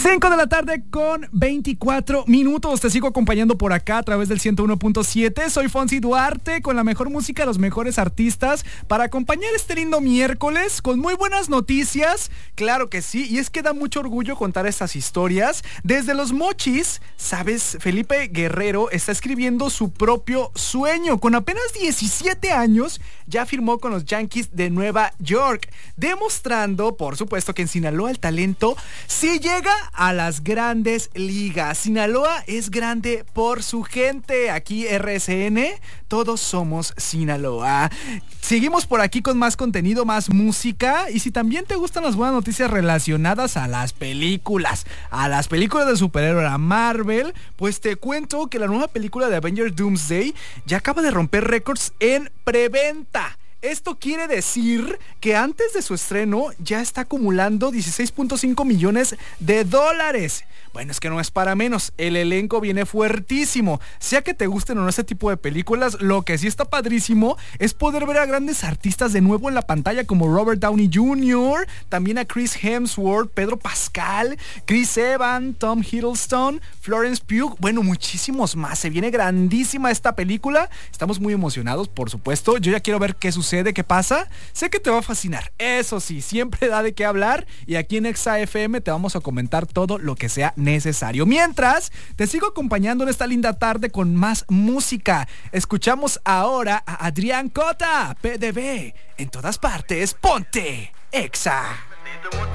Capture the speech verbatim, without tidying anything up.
cinco de la tarde con veinticuatro minutos. Te sigo acompañando por acá a través del ciento uno punto siete. Soy Fonsi Duarte con la mejor música, los mejores artistas para acompañar este lindo miércoles con muy buenas noticias. Claro que sí, y es que da mucho orgullo contar estas historias. Desde Los Mochis, ¿sabes? Felipe Guerrero está escribiendo su propio sueño. Con apenas diecisiete años ya firmó con los Yankees de Nueva York, demostrando, por supuesto, que en Sinaloa el talento sí llega a las grandes ligas. Sinaloa es grande por su gente. Aquí R S N, todos somos Sinaloa. Seguimos por aquí con más contenido, más música. Y si también te gustan las buenas noticias relacionadas a las películas, a las películas de superhéroe, a Marvel, pues te cuento que la nueva película de Avengers Doomsday ya acaba de romper récords en preventa. Esto quiere decir que antes de su estreno ya está acumulando dieciséis punto cinco millones de dólares. Bueno, es que no es para menos, el elenco viene fuertísimo. Sea que te gusten o no este tipo de películas, lo que sí está padrísimo es poder ver a grandes artistas de nuevo en la pantalla como Robert Downey junior, también a Chris Hemsworth, Pedro Pascal, Chris Evans, Tom Hiddleston, Florence Pugh, bueno, muchísimos más. Se viene grandísima esta película, estamos muy emocionados, por supuesto. Yo ya quiero ver qué sucede, qué pasa. Sé que te va a fascinar, eso sí, siempre da de qué hablar y aquí en Exa F M te vamos a comentar todo lo que sea necesario. Mientras, te sigo acompañando en esta linda tarde con más música. Escuchamos ahora a Adrián Cota, P D B. En todas partes, ponte Exa.